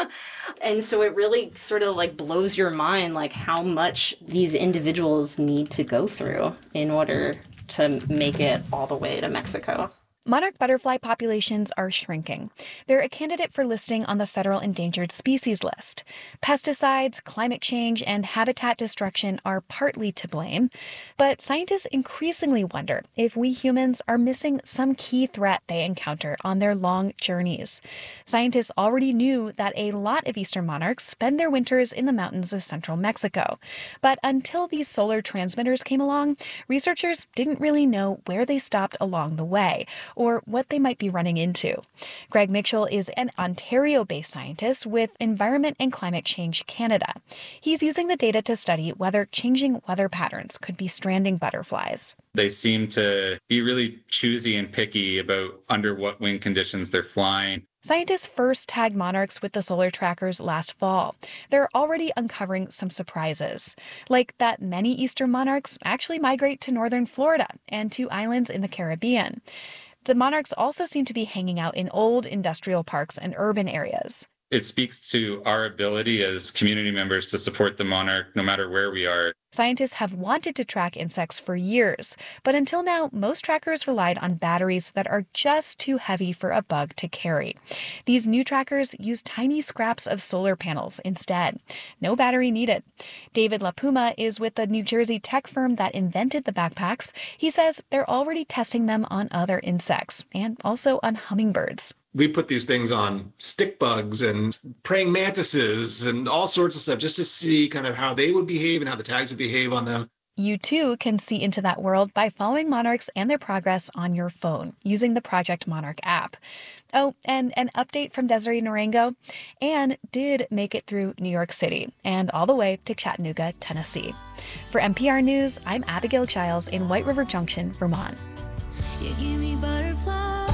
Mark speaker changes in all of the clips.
Speaker 1: And so it really sort of like blows your mind, like how much these individuals need to go through in order to make it all the way to Mexico.
Speaker 2: Monarch butterfly populations are shrinking. They're a candidate for listing on the federal endangered species list. Pesticides, climate change, and habitat destruction are partly to blame. But scientists increasingly wonder if we humans are missing some key threat they encounter on their long journeys. Scientists already knew that a lot of eastern monarchs spend their winters in the mountains of central Mexico. But until these solar transmitters came along, researchers didn't really know where they stopped along the way, or what they might be running into. Greg Mitchell is an Ontario-based scientist with Environment and Climate Change Canada. He's using the data to study whether changing weather patterns could be stranding butterflies.
Speaker 3: They seem to be really choosy and picky about under what wind conditions they're flying.
Speaker 2: Scientists first tagged monarchs with the solar trackers last fall. They're already uncovering some surprises, like that many eastern monarchs actually migrate to northern Florida and to islands in the Caribbean. The monarchs also seem to be hanging out in old industrial parks and urban areas.
Speaker 3: It speaks to our ability as community members to support the monarch no matter where we are.
Speaker 2: Scientists have wanted to track insects for years, but until now, most trackers relied on batteries that are just too heavy for a bug to carry. These new trackers use tiny scraps of solar panels instead. No battery needed. David LaPuma is with the New Jersey tech firm that invented the backpacks. He says they're already testing them on other insects and also on hummingbirds.
Speaker 4: We put these things on stick bugs and praying mantises and all sorts of stuff just to see kind of how they would behave and how the tags would behave on them.
Speaker 2: You too can see into that world by following monarchs and their progress on your phone using the Project Monarch app. Oh, and an update from Desiree Narango. Anne did make it through New York City and all the way to Chattanooga, Tennessee. For NPR News, I'm Abigail Giles in White River Junction, Vermont.
Speaker 5: You give me butterflies.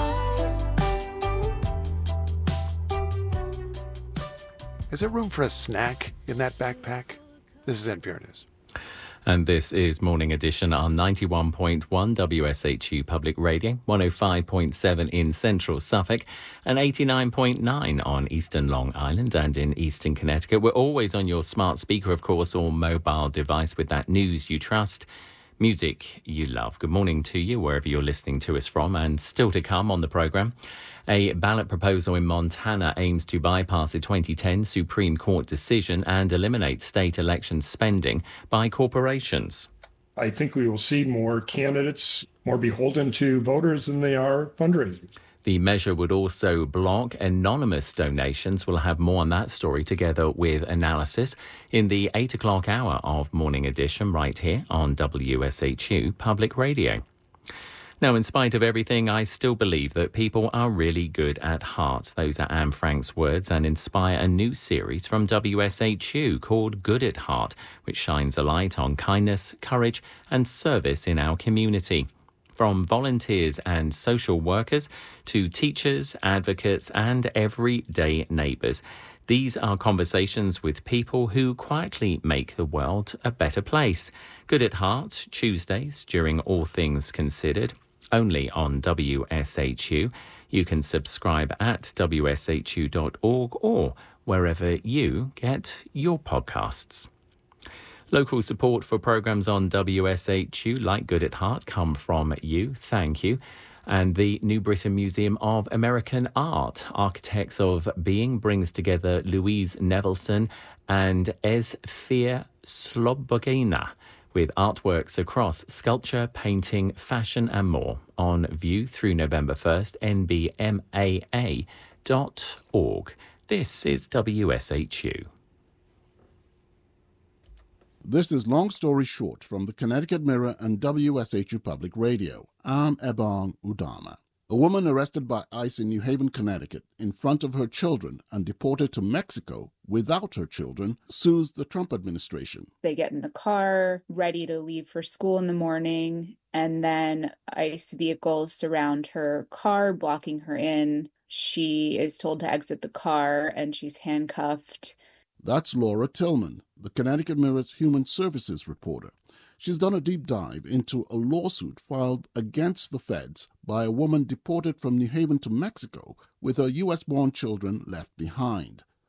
Speaker 6: Is there room for a snack in that backpack? This is NPR News.
Speaker 7: And this is Morning Edition on 91.1 WSHU Public Radio, 105.7 in central Suffolk, and 89.9 on eastern Long Island and in eastern Connecticut. We're always on your smart speaker, of course, or mobile device with that news you trust, music you love. Good morning to you, wherever you're listening to us from. And still to come on the programme, a ballot proposal in Montana aims to bypass a 2010 Supreme Court decision and eliminate state election spending by corporations.
Speaker 8: I think we will see more candidates more beholden to voters than they are fundraisers.
Speaker 7: The measure would also block anonymous donations. We'll have more on that story together with analysis in the 8 o'clock hour of Morning Edition right here on WSHU Public Radio. Now, in spite of everything, I still believe that people are really good at heart. Those are Anne Frank's words and inspire a new series from WSHU called Good at Heart, which shines a light on kindness, courage and service in our community. From volunteers and social workers to teachers, advocates and everyday neighbours. These are conversations with people who quietly make the world a better place. Good at Heart, Tuesdays during All Things Considered, only on WSHU. You can subscribe at wshu.org or wherever you get your podcasts. Local support for programmes on WSHU, like Good at Heart, come from you. Thank you. And the New Britain Museum of American Art, Architects of Being, brings together Louise Nevelson and Esfir Slobogina with artworks across sculpture, painting, fashion and more. On view through November 1st, nbmaa.org. This is WSHU.
Speaker 9: This is Long Story Short from the Connecticut Mirror and WSHU Public Radio. I'm Ebong Udama. A woman arrested by ICE in New Haven, Connecticut, in front of her children and deported to Mexico without her children, sues the Trump administration.
Speaker 10: They get in the car, ready to leave for school in the morning, and then ICE vehicles surround her car, blocking her in. She is told to exit the car, and she's handcuffed.
Speaker 9: That's Laura Tillman, the Connecticut Mirror's Human Services reporter. She's done a deep dive into a lawsuit filed against the feds by a woman deported from New Haven to Mexico with her U.S.-born children left behind.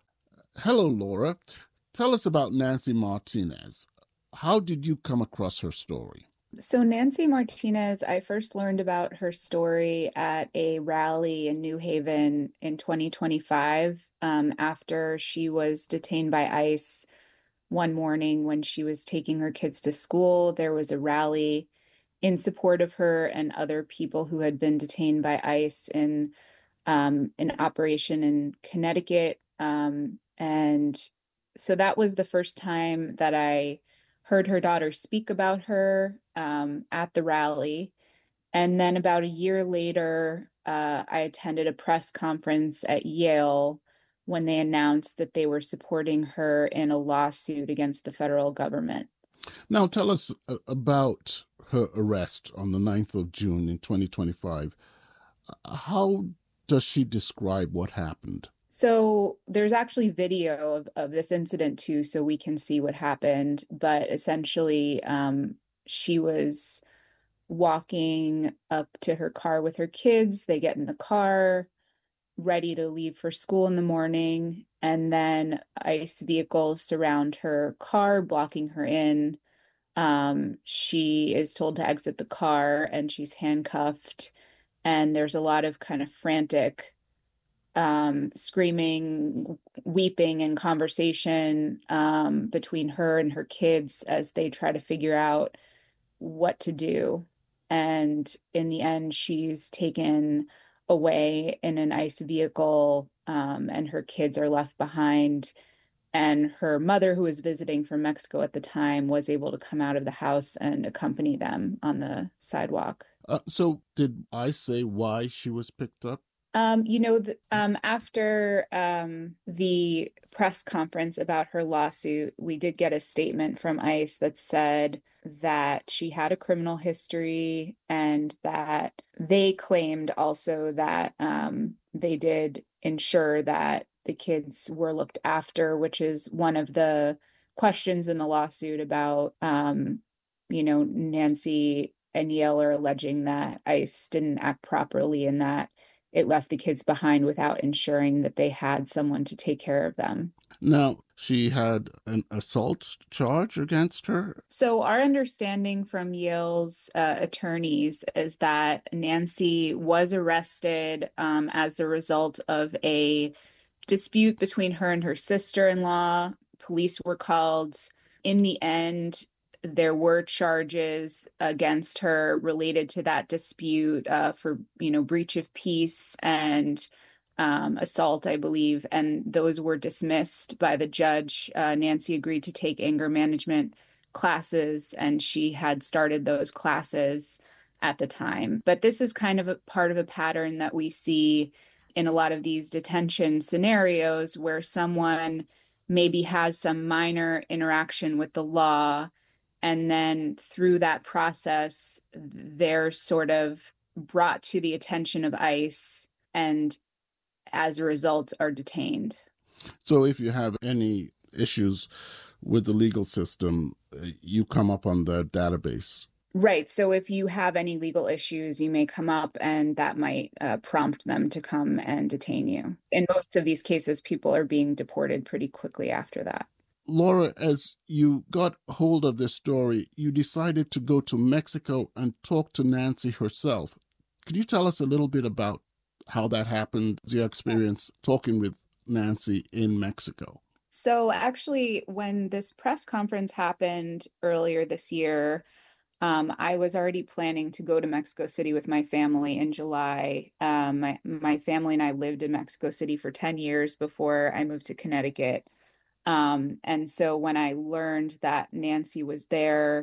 Speaker 9: Hello, Laura. Tell us about Nancy Martinez. How did you come across her story?
Speaker 10: So, Nancy Martinez, I first learned about her story at a rally in New Haven in 2025, after she was detained by ICE one morning when she was taking her kids to school. There was a rally in support of her and other people who had been detained by ICE in an operation in Connecticut. And so that was the first time that I heard her daughter speak about her at the rally. And then about a year later, I attended a press conference at Yale when they announced that they were supporting her in a lawsuit against the federal government.
Speaker 9: Now, tell us about her arrest on the 9th of June in 2025. How does she describe what happened?
Speaker 10: So there's actually video of this incident too, so we can see what happened. But essentially, she was walking up to her car with her kids. They get in the car, ready to leave for school in the morning, and then ICE vehicles surround her car, blocking her in. She is told to exit the car and she's handcuffed, and there's a lot of kind of frantic screaming, weeping, and conversation between her and her kids as they try to figure out what to do. And in the end, she's taken away in an ICE vehicle, and her kids are left behind. And her mother, who was visiting from Mexico at the time, was able to come out of the house and accompany them on the sidewalk.
Speaker 9: So did I say why she was picked up?
Speaker 10: After the press conference about her lawsuit, we did get a statement from ICE that said that she had a criminal history and that they claimed also that they did ensure that the kids were looked after, which is one of the questions in the lawsuit about, Nancy and Yale are alleging that ICE didn't act properly and that it left the kids behind without ensuring that they had someone to take care of them.
Speaker 9: Now, she had an assault charge against her.
Speaker 10: So our understanding from Yale's attorneys is that Nancy was arrested as a result of a dispute between her and her sister-in-law. Police were called. In the end, there were charges against her related to that dispute for, breach of peace and assault, I believe. And those were dismissed by the judge. Nancy agreed to take anger management classes, and she had started those classes at the time. But this is kind of a part of a pattern that we see in a lot of these detention scenarios where someone maybe has some minor interaction with the law, and then through that process, they're sort of brought to the attention of ICE and as a result are detained.
Speaker 9: So if you have any issues with the legal system, you come up on the database.
Speaker 10: Right. So if you have any legal issues, you may come up and that might prompt them to come and detain you. In most of these cases, people are being deported pretty quickly after that.
Speaker 9: Laura, as you got hold of this story, you decided to go to Mexico and talk to Nancy herself. Could you tell us a little bit about how that happened, your experience talking with Nancy in Mexico?
Speaker 10: So actually, when this press conference happened earlier this year, I was already planning to go to Mexico City with my family in July. My family and I lived in Mexico City for 10 years before I moved to Connecticut. And so when I learned that Nancy was there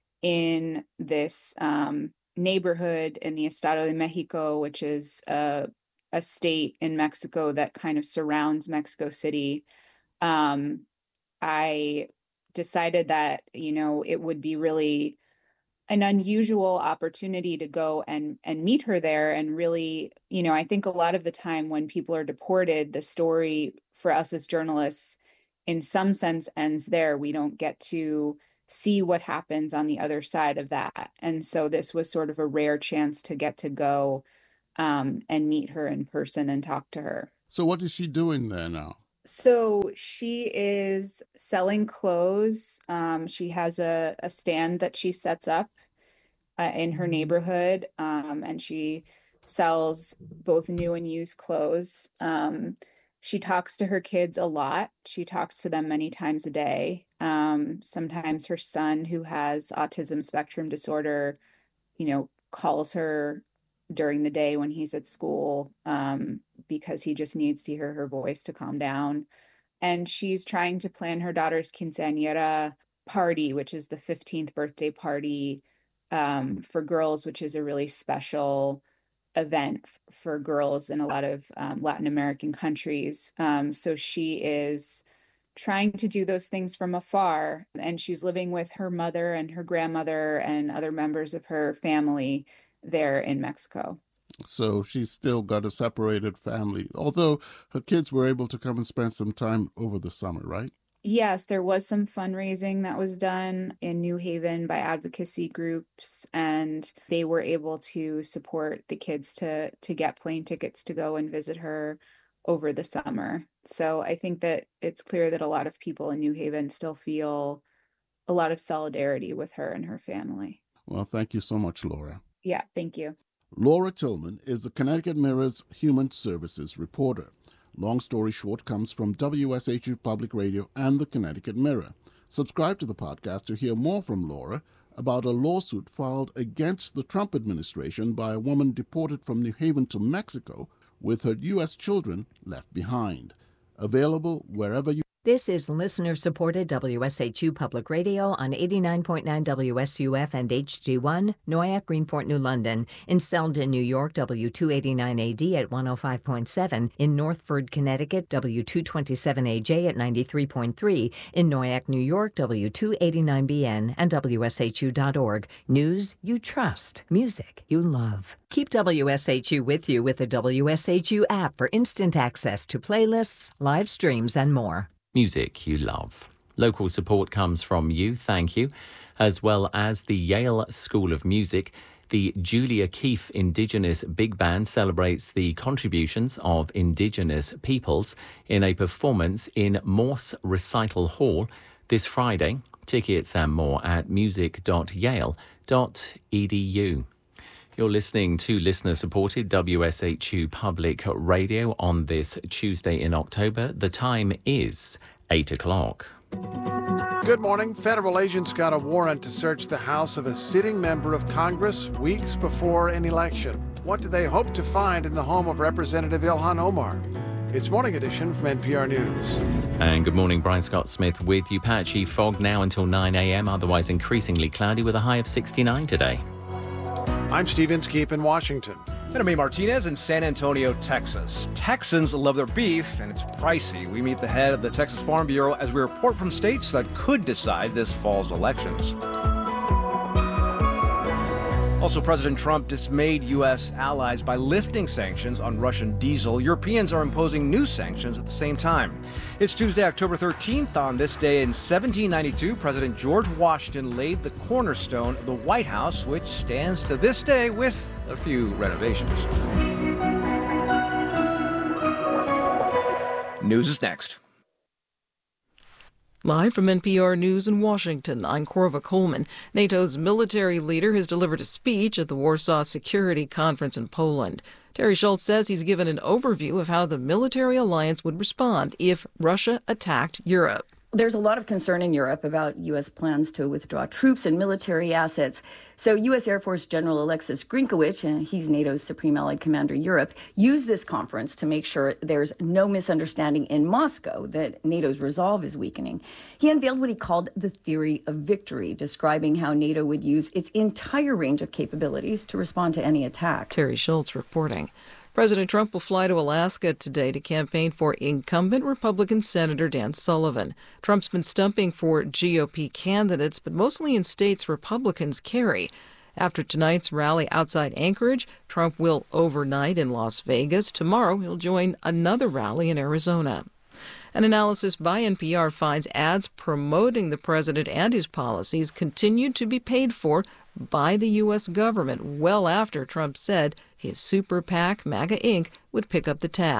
Speaker 10: in this neighborhood in the Estado de Mexico, which is a state in Mexico that kind of surrounds Mexico City, I decided that, it would be really an unusual opportunity to go and meet her there. And really, I think a lot of the time when people are deported, the story for us as journalists in some sense ends there. We don't get to see what happens on the other side of that. And so this was sort of a rare chance to get to go and meet her in person and talk to her.
Speaker 9: So what is she doing there now?
Speaker 10: So she is selling clothes. She has a stand that she sets up in her neighborhood, and she sells both new and used clothes. She talks to her kids a lot. She talks to them many times a day. Sometimes her son, who has autism spectrum disorder, calls her during the day when he's at school, because he just needs to hear her voice to calm down. And she's trying to plan her daughter's quinceañera party, which is the 15th birthday party for girls, which is a really special event for girls in a lot of Latin American countries. So she is trying to do those things from afar, and she's living with her mother and her grandmother and other members of her family there in Mexico.
Speaker 9: So she's still got a separated family, although her kids were able to come and spend some time over the summer, right?
Speaker 10: Yes, there was some fundraising that was done in New Haven by advocacy groups, and they were able to support the kids to get plane tickets to go and visit her over the summer. So I think that it's clear that a lot of people in New Haven still feel a lot of solidarity with her and her family.
Speaker 9: Well, thank you so much, Laura.
Speaker 10: Yeah, thank you.
Speaker 9: Laura Tillman is the Connecticut Mirror's Human Services reporter. Long Story Short comes from WSHU Public Radio and the Connecticut Mirror. Subscribe to the podcast to hear more from Laura about a lawsuit filed against the Trump administration by a woman deported from New Haven to Mexico with her U.S. children left behind. Available wherever you...
Speaker 11: This is listener-supported WSHU Public Radio on 89.9 WSUF and HD1, Noyak, Greenport, New London. In Selden, New York, W289AD at 105.7. In Northford, Connecticut, W227AJ at 93.3. In Noyak, New York, W289BN and WSHU.org. News you trust. Music you love. Keep WSHU with you with the WSHU app for instant access to playlists, live streams, and more.
Speaker 7: Music you love. Local support comes from you, thank you, as well as the Yale School of Music. The Julia Keefe Indigenous Big Band celebrates the contributions of Indigenous peoples in a performance in Morse Recital Hall this Friday. Tickets and more at music.yale.edu. You're listening to listener-supported WSHU Public Radio on this Tuesday in October. The time is 8 o'clock.
Speaker 6: Good morning. Federal agents got a warrant to search the house of a sitting member of Congress weeks before an election. What do they hope to find in the home of Representative Ilhan Omar? It's Morning Edition from NPR News.
Speaker 7: And good morning, Brian Scott Smith with you. Patchy fog now until 9 a.m., otherwise increasingly cloudy with a high of 69 today.
Speaker 6: I'm Steve Inskeep in Washington.
Speaker 12: And I'm Amy Martinez in San Antonio, Texas. Texans love their beef, and it's pricey. We meet the head of the Texas Farm Bureau as we report from states that could decide this fall's elections. Also, President Trump dismayed U.S. allies by lifting sanctions on Russian diesel. Europeans are imposing new sanctions at the same time. It's Tuesday, October 13th. On this day in 1792, President George Washington laid the cornerstone of the White House, which stands to this day with a few renovations. News is next.
Speaker 13: Live from NPR News in Washington, I'm Corva Coleman. NATO's military leader has delivered a speech at the Warsaw Security Conference in Poland. Terry Schultz says he's given an overview of how the military alliance would respond if Russia attacked Europe.
Speaker 14: There's a lot of concern in Europe about U.S. plans to withdraw troops and military assets. So U.S. Air Force General Alexis Grinkowicz, he's NATO's Supreme Allied Commander Europe, used this conference to make sure there's no misunderstanding in Moscow that NATO's resolve is weakening. He unveiled what he called the theory of victory, describing how NATO would use its entire range of capabilities to respond to any attack.
Speaker 13: Terry Schultz reporting. President Trump will fly to Alaska today to campaign for incumbent Republican Senator Dan Sullivan. Trump's been stumping for GOP candidates, but mostly in states Republicans carry. After tonight's rally outside Anchorage, Trump will overnight in Las Vegas. Tomorrow, he'll join another rally in Arizona. An analysis by NPR finds ads promoting the president and his policies continued to be paid for by the U.S. government well after Trump said his super PAC, MAGA Inc., would pick up the tab.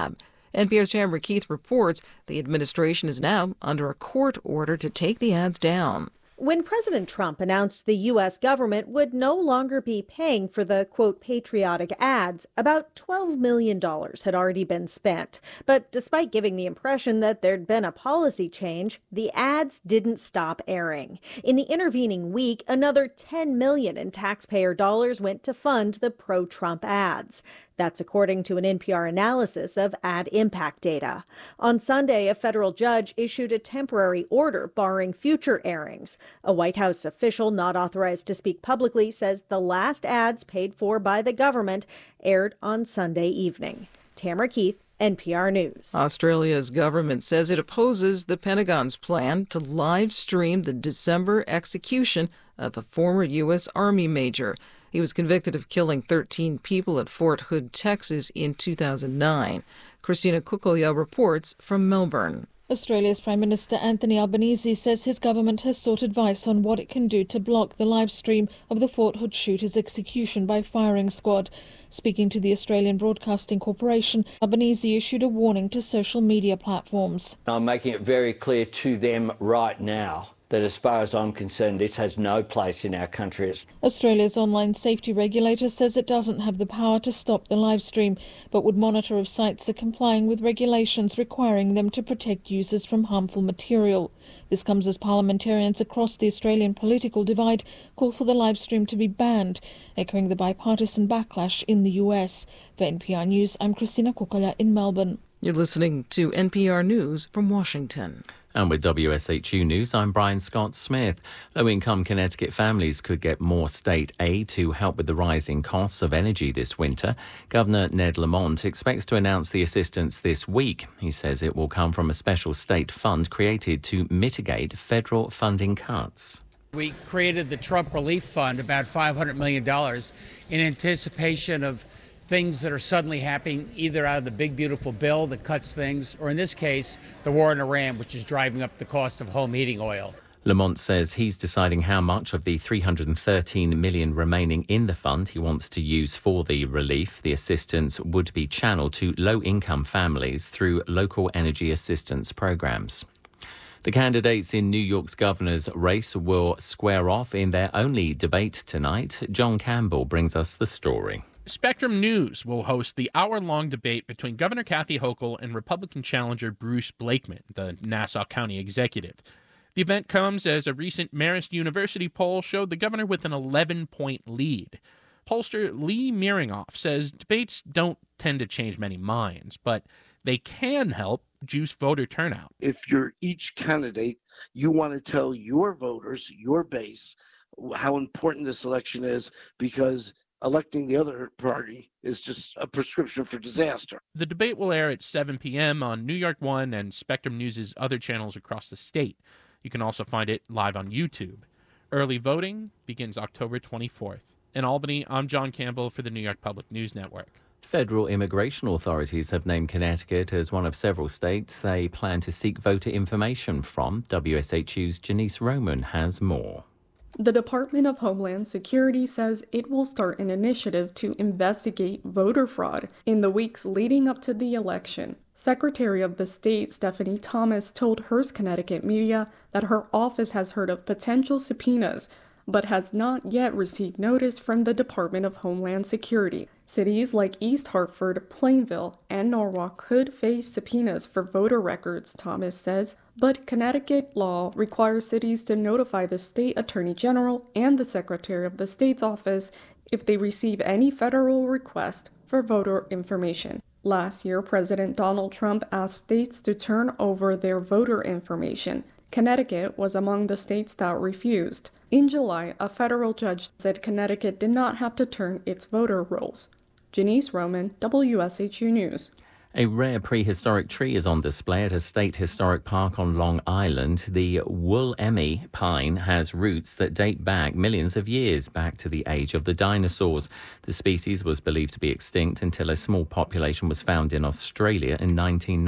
Speaker 13: NPR's Tamara Keith reports the administration is now under a court order to take the ads down.
Speaker 15: When President Trump announced the U.S. government would no longer be paying for the, quote, patriotic ads, about $12 million had already been spent. But despite giving the impression that there'd been a policy change, the ads didn't stop airing. In the intervening week, another $10 million in taxpayer dollars went to fund the pro-Trump ads. That's according to an NPR analysis of ad impact data. On Sunday, a federal judge issued a temporary order barring future airings. A White House official not authorized to speak publicly says the last ads paid for by the government aired on Sunday evening. Tamara Keith, NPR News.
Speaker 13: Australia's government says it opposes the Pentagon's plan to live stream the December execution of a former U.S. Army major. He was convicted of killing 13 people at Fort Hood, Texas in 2009. Christina Kukulya reports from Melbourne.
Speaker 16: Australia's Prime Minister Anthony Albanese says his government has sought advice on what it can do to block the live stream of the Fort Hood shooter's execution by firing squad. Speaking to the Australian Broadcasting Corporation, Albanese issued a warning to social media platforms.
Speaker 17: I'm making it very clear to them right now that as far as I'm concerned, this has no place in our country.
Speaker 16: Australia's online safety regulator says it doesn't have the power to stop the live stream, but would monitor if sites are complying with regulations requiring them to protect users from harmful material. This comes as parliamentarians across the Australian political divide call for the live stream to be banned, echoing the bipartisan backlash in the US. For NPR News, I'm Christina Kukulya in Melbourne.
Speaker 13: You're listening to NPR News from Washington.
Speaker 7: And with WSHU News, I'm Brian Scott Smith. Low-income Connecticut families could get more state aid to help with the rising costs of energy this winter. Governor Ned Lamont expects to announce the assistance this week. He says it will come from a special state fund created to mitigate federal funding cuts.
Speaker 18: We created the Trump Relief Fund, about $500 million, in anticipation of things that are suddenly happening either out of the big, beautiful bill that cuts things, or in this case, the war in Iran, which is driving up the cost of home heating oil.
Speaker 7: Lamont says he's deciding how much of the $313 million remaining in the fund he wants to use for the relief. The assistance would be channeled to low-income families through local energy assistance programs. The candidates in New York's governor's race will square off in their only debate tonight. John Campbell brings us the story.
Speaker 19: Spectrum News will host the hour-long debate between Governor Kathy Hochul and Republican challenger Bruce Blakeman, the Nassau County executive. The event comes as a recent Marist University poll showed the governor with an 11-point lead. Pollster Lee Miringoff says debates don't tend to change many minds, but they can help juice voter turnout.
Speaker 20: If you're each candidate, you want to tell your voters, your base, how important this election is, because electing the other party is just a prescription for disaster.
Speaker 19: The debate will air at 7 p.m. on New York One and Spectrum News' other channels across the state. You can also find it live on YouTube. Early voting begins October 24th. In Albany, I'm John Campbell for the New York Public News Network.
Speaker 7: Federal immigration authorities have named Connecticut as one of several states they plan to seek voter information from. WSHU's Janice Roman has more.
Speaker 21: The Department of Homeland Security says it will start an initiative to investigate voter fraud in the weeks leading up to the election. Secretary of the State Stephanie Thomas told Hearst Connecticut Media that her office has heard of potential subpoenas, but has not yet received notice from the Department of Homeland Security. Cities like East Hartford, Plainville, and Norwalk could face subpoenas for voter records, Thomas says, but Connecticut law requires cities to notify the state attorney general and the secretary of the state's office if they receive any federal request for voter information. Last year, President Donald Trump asked states to turn over their voter information. Connecticut was among the states that refused. In July, a federal judge said Connecticut did not have to turn its voter rolls. Janice Roman, WSHU News.
Speaker 7: A rare prehistoric tree is on display at a state historic park on Long Island. The Woolemi pine has roots that date back millions of years, back to the age of the dinosaurs. The species was believed to be extinct until a small population was found in Australia in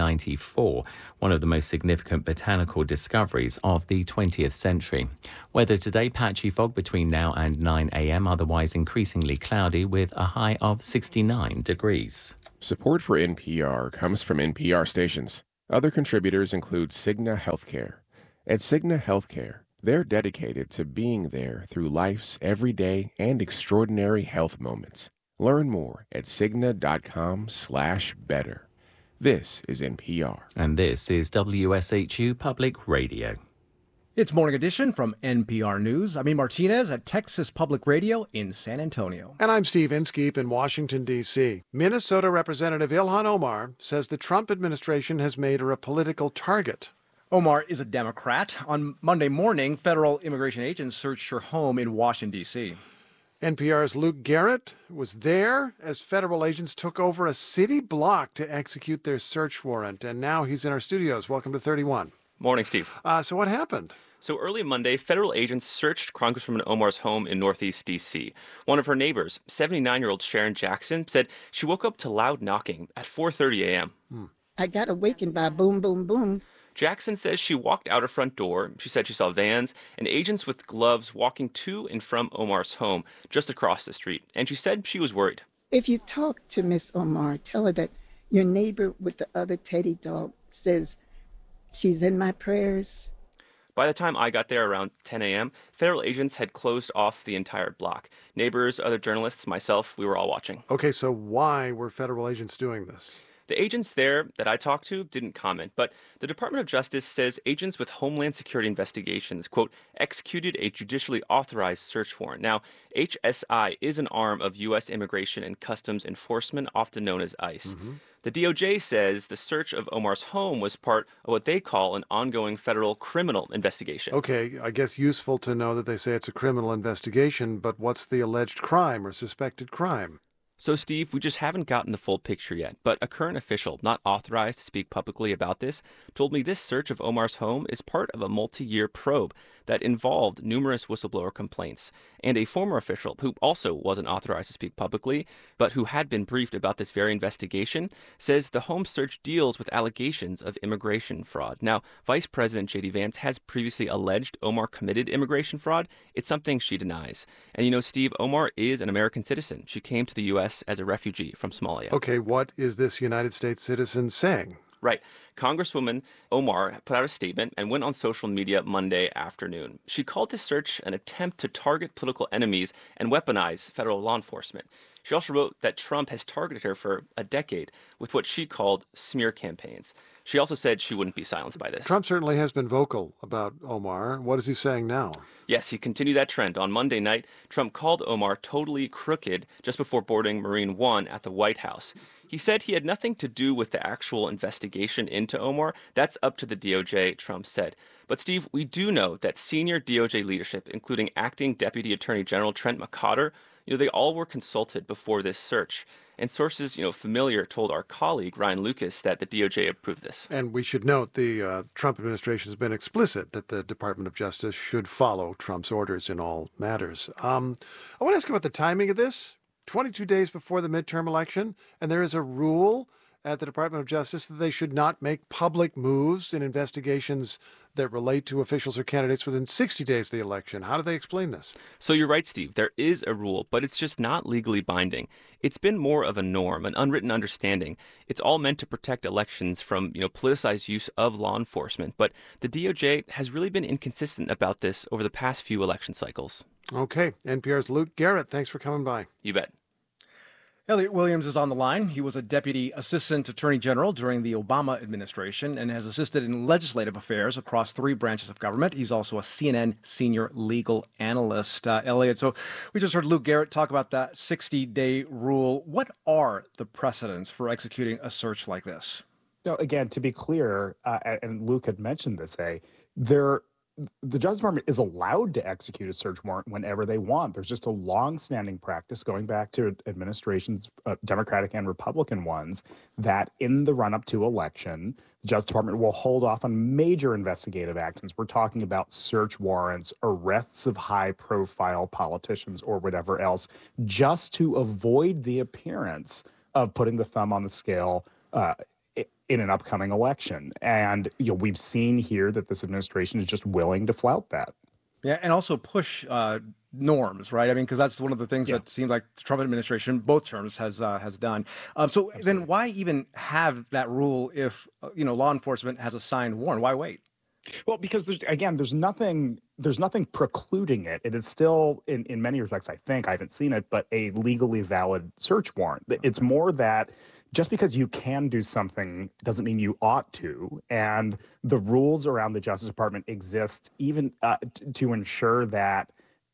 Speaker 7: 1994, one of the most significant botanical discoveries of the 20th century. Weather today, patchy fog between now and 9 a.m., otherwise increasingly cloudy with a high of 69 degrees.
Speaker 1: Support for NPR comes from NPR stations. Other contributors include Cigna Healthcare. At Cigna Healthcare, they're dedicated to being there through life's everyday and extraordinary health moments. Learn more at Cigna.com/better. This is NPR.
Speaker 7: And this is WSHU Public Radio.
Speaker 12: It's Morning Edition from NPR News. I'm Ian Martinez at Texas Public Radio in San Antonio.
Speaker 6: And I'm Steve Inskeep in Washington, D.C. Minnesota Representative Ilhan Omar says the Trump administration has made her a political target.
Speaker 12: Omar is a Democrat. On Monday morning, federal immigration agents searched her home in Washington, D.C.
Speaker 6: NPR's Luke Garrett was there as federal agents took over a city block to execute their search warrant. And now he's in our studios. Welcome to 31.
Speaker 22: Morning, Steve.
Speaker 6: So what happened?
Speaker 22: So early Monday, federal agents searched Congresswoman Omar's home in Northeast D.C. One of her neighbors, 79-year-old Sharon Jackson, said she woke up to loud knocking at 4:30 a.m.
Speaker 23: I got awakened by boom, boom, boom.
Speaker 22: Jackson says she walked out her front door. She said she saw vans and agents with gloves walking to and from Omar's home just across the street. And she said she was worried.
Speaker 23: If you talk to Miss Omar, tell her that your neighbor with the other teddy dog says she's in my prayers.
Speaker 22: By the time I got there around 10 a.m., federal agents had closed off the entire block. Neighbors, other journalists, myself, we were all watching.
Speaker 6: Okay, so why were federal agents doing this?
Speaker 22: The agents there that I talked to didn't comment, but the Department of Justice says agents with Homeland Security investigations, quote, executed a judicially authorized search warrant. Now, HSI is an arm of U.S. Immigration and Customs Enforcement, often known as ICE. The DOJ says the search of Omar's home was part of what they call an ongoing federal criminal investigation.
Speaker 6: Okay, I guess useful to know that they say it's a criminal investigation, but what's the alleged crime or suspected crime?
Speaker 22: So, Steve, we just haven't gotten the full picture yet, but a current official, not authorized to speak publicly about this, told me this search of Omar's home is part of a multi-year probe that involved numerous whistleblower complaints. And a former official, who also wasn't authorized to speak publicly, but who had been briefed about this very investigation, says the home search deals with allegations of immigration fraud. Now, Vice President J.D. Vance has previously alleged Omar committed immigration fraud. It's something she denies. And you know, Steve, Omar is an American citizen. She came to the U.S. as a refugee from Somalia.
Speaker 6: Okay, what is this United States citizen saying?
Speaker 22: Right. Congresswoman Omar put out a statement and went on social media Monday afternoon. She called this search an attempt to target political enemies and weaponize federal law enforcement. She also wrote that Trump has targeted her for a decade with what she called smear campaigns. She also said she wouldn't be silenced by this.
Speaker 6: Trump certainly has been vocal about Omar. What is he saying now?
Speaker 22: Yes, he continued that trend. On Monday night, Trump called Omar totally crooked just before boarding Marine One at the White House. He said he had nothing to do with the actual investigation into Omar. That's up to the DOJ, Trump said. But Steve, we do know that senior DOJ leadership, including acting Deputy Attorney General Trent McCotter, they all were consulted before this search. And sources, familiar told our colleague, Ryan Lucas, that the DOJ approved this.
Speaker 6: And we should note the Trump administration has been explicit that the Department of Justice should follow Trump's orders in all matters. I want to ask about the timing of this. 22 days before the midterm election, and there is a rule at the Department of Justice that they should not make public moves in investigations that relate to officials or candidates within 60 days of the election. How do they explain this?
Speaker 22: So you're right, Steve. There is a rule, but it's just not legally binding. It's been more of a norm, an unwritten understanding. It's all meant to protect elections from, politicized use of law enforcement. But the DOJ has really been inconsistent about this over the past few election cycles.
Speaker 6: Okay. NPR's Luke Garrett, thanks for coming by.
Speaker 22: You bet.
Speaker 12: Elliot Williams is on the line. He was a Deputy Assistant Attorney General during the Obama administration and has assisted in legislative affairs across 3 branches of government. He's also a CNN senior legal analyst. Elliot, so we just heard Luke Garrett talk about that 60-day rule. What are the precedents for executing a search like this?
Speaker 24: No, again, to be clear, and Luke had mentioned this, the Justice Department is allowed to execute a search warrant whenever they want. There's just a long-standing practice going back to administrations, Democratic and Republican ones, that in the run-up to election, the Justice Department will hold off on major investigative actions. We're talking about search warrants, arrests of high-profile politicians or whatever else, just to avoid the appearance of putting the thumb on the scale in an upcoming election. And we've seen here that this administration is just willing to flout that.
Speaker 12: Yeah, and also push norms, right? I mean, because that's one of the things that seems like the Trump administration, both terms, has done. So then, why even have that rule if law enforcement has a signed warrant? Why wait?
Speaker 24: Well, because there's nothing precluding it. It is still, in many respects, I haven't seen it, but a legally valid search warrant. It's more that just because you can do something doesn't mean you ought to. And the rules around the Justice Department exist even to ensure that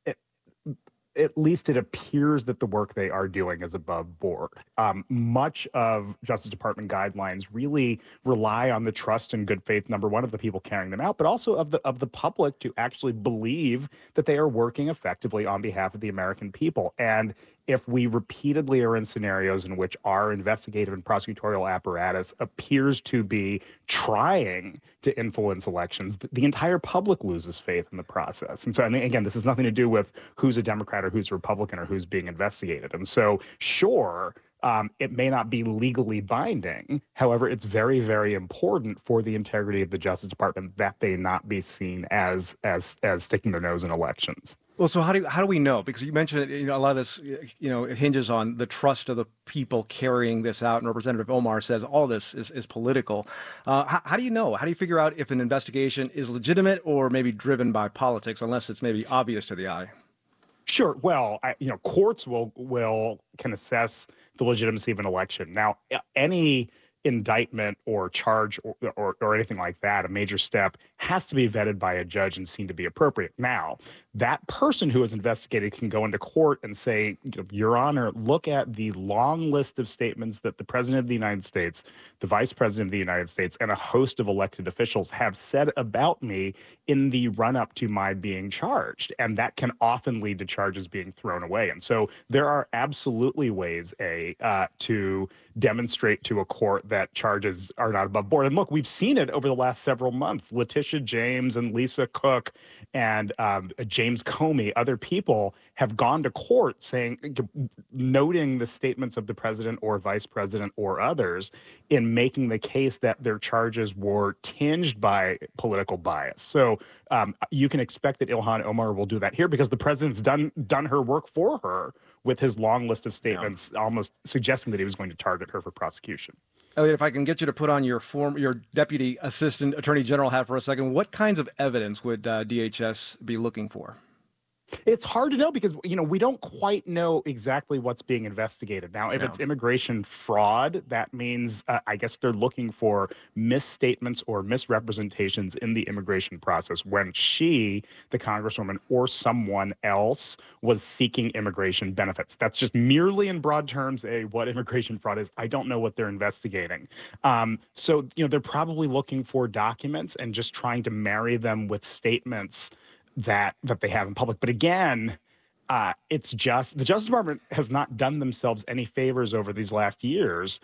Speaker 24: at least it appears that the work they are doing is above board. Much of Justice Department guidelines really rely on the trust and good faith, number one, of the people carrying them out, but also of the public to actually believe that they are working effectively on behalf of the American people. And if we repeatedly are in scenarios in which our investigative and prosecutorial apparatus appears to be trying to influence elections, the entire public loses faith in the process. And so, and again, this has nothing to do with who's a Democrat or who's a Republican or who's being investigated. And so, sure, it may not be legally binding. However, it's very, very important for the integrity of the Justice Department that they not be seen as sticking their nose in elections.
Speaker 12: Well, so how do we know? Because you mentioned, a lot of this, it hinges on the trust of the people carrying this out. And Representative Omar says all this is political. How do you know? How do you figure out if an investigation is legitimate or maybe driven by politics, unless it's maybe obvious to the eye?
Speaker 24: Sure. Well, courts can assess the legitimacy of an election. Now, any indictment or charge or anything like that, a major step, has to be vetted by a judge and seen to be appropriate. Now, that person who is investigated can go into court and say, Your Honor, look at the long list of statements that the President of the United States, the Vice President of the United States, and a host of elected officials have said about me in the run-up to my being charged. And that can often lead to charges being thrown away. And so there are absolutely ways, to demonstrate to a court that charges are not above board. And look, we've seen it over the last several months. Letitia James and Lisa Cook and James Comey, other people have gone to court noting the statements of the president or vice president or others in making the case that their charges were tinged by political bias. So you can expect that Ilhan Omar will do that here because the president's done her work for her with his long list of statements, almost suggesting that he was going to target her for prosecution.
Speaker 12: Elliot, if I can get you to put on your deputy assistant attorney general hat for a second, what kinds of evidence would DHS be looking for?
Speaker 24: It's hard to know because, we don't quite know exactly what's being investigated. Now, if it's immigration fraud, that means, I guess they're looking for misstatements or misrepresentations in the immigration process when she, the congresswoman, or someone else was seeking immigration benefits. That's just merely in broad terms what immigration fraud is. I don't know what they're investigating. So, they're probably looking for documents and just trying to marry them with statements that they have in public. But again, it's just the Justice Department has not done themselves any favors over these last years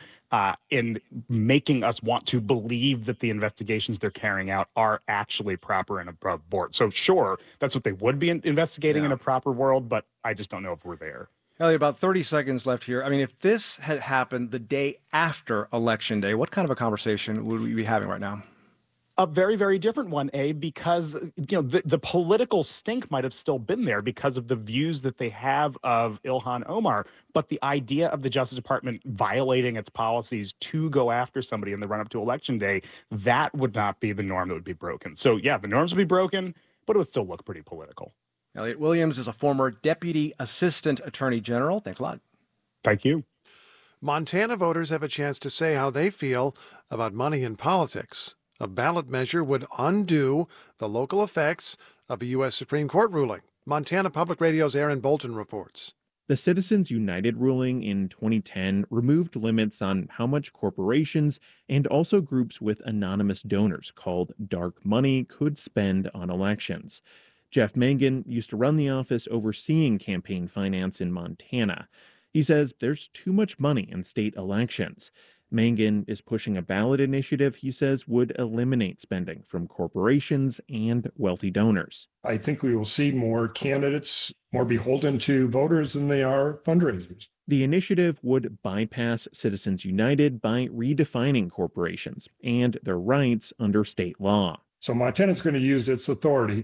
Speaker 24: in making us want to believe that the investigations they're carrying out are actually proper and above board. So sure, that's what they would be investigating in a proper world, but I just don't know if we're there.
Speaker 12: Elliot, about 30 seconds left here. I mean, if this had happened the day after Election Day, what kind of a conversation would we be having right now?
Speaker 24: A very, very different one, because, the political stink might have still been there because of the views that they have of Ilhan Omar. But the idea of the Justice Department violating its policies to go after somebody in the run-up to Election Day, that would not be the norm that would be broken. So, yeah, the norms would be broken, but it would still look pretty political.
Speaker 12: Elliot Williams is a former Deputy Assistant Attorney General. Thanks a lot.
Speaker 24: Thank you.
Speaker 6: Montana voters have a chance to say how they feel about money in politics. A ballot measure would undo the local effects of a U.S. Supreme Court ruling. Montana Public Radio's Aaron Bolton reports.
Speaker 2: The Citizens United ruling in 2010 removed limits on how much corporations and also groups with anonymous donors called dark money could spend on elections. Jeff Mangan used to run the office overseeing campaign finance in Montana. He says there's too much money in state elections. Mangan is pushing a ballot initiative he says would eliminate spending from corporations and wealthy donors.
Speaker 8: I think we will see more candidates more beholden to voters than they are fundraisers.
Speaker 2: The initiative would bypass Citizens United by redefining corporations and their rights under state law.
Speaker 8: So Montana's going to use its authority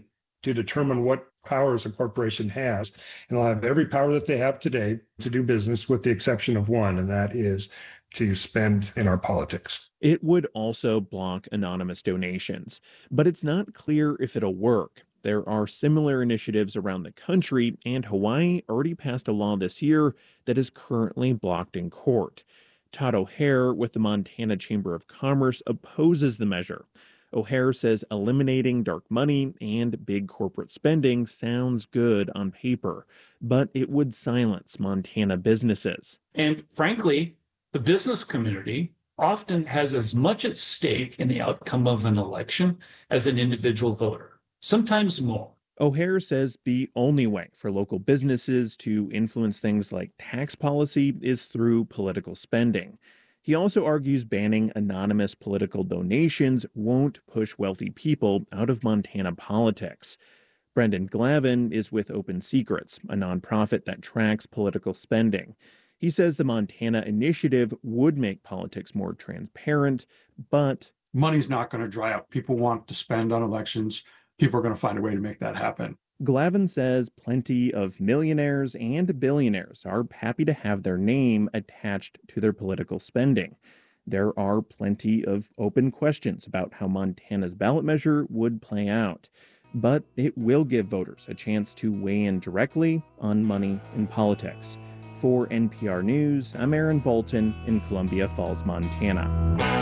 Speaker 8: to determine what powers a corporation has. And they'll have every power that they have today to do business, with the exception of one, and that is to spend in our politics.
Speaker 2: It would also block anonymous donations, but it's not clear if it'll work. There are similar initiatives around the country, and Hawaii already passed a law this year that is currently blocked in court. Todd O'Hare with the Montana Chamber of Commerce opposes the measure. O'Hare says eliminating dark money and big corporate spending sounds good on paper, but it would silence Montana businesses.
Speaker 3: And frankly, the business community often has as much at stake in the outcome of an election as an individual voter, sometimes more.
Speaker 2: O'Hare says the only way for local businesses to influence things like tax policy is through political spending. He also argues banning anonymous political donations won't push wealthy people out of Montana politics. Brendan Glavin is with Open Secrets, a nonprofit that tracks political spending. He says the Montana initiative would make politics more transparent, but
Speaker 4: money's not going to dry up. People want to spend on elections. People are going to find a way to make that happen.
Speaker 2: Glavin says plenty of millionaires and billionaires are happy to have their name attached to their political spending. There are plenty of open questions about how Montana's ballot measure would play out, but it will give voters a chance to weigh in directly on money in politics. For NPR News, I'm Aaron Bolton in Columbia Falls, Montana.